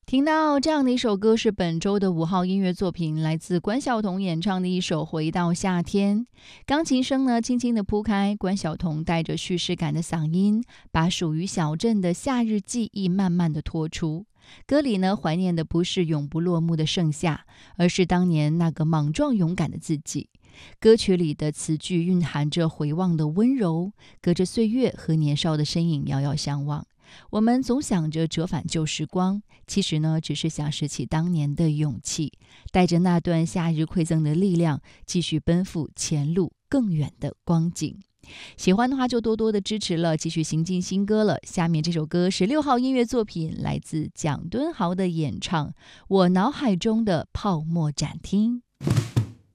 听到这样的一首歌是本周的5号音乐作品，来自关晓彤演唱的一首《回到夏天》。钢琴声呢轻轻地铺开，关晓彤带着叙事感的嗓音，把属于小镇的夏日记忆慢慢地拖出。歌里呢怀念的不是永不落幕的盛夏，而是当年那个莽撞勇敢的自己。歌曲里的词句蕴含着回望的温柔，隔着岁月和年少的身影遥遥相望。我们总想着折返旧时光，其实呢，只是想拾起当年的勇气，带着那段夏日馈赠的力量，继续奔赴前路更远的光景。喜欢的话就多多的支持了，继续行进新歌了。下面这首歌是6号音乐作品，来自蒋敦豪的演唱《我脑海中的泡沫展厅》。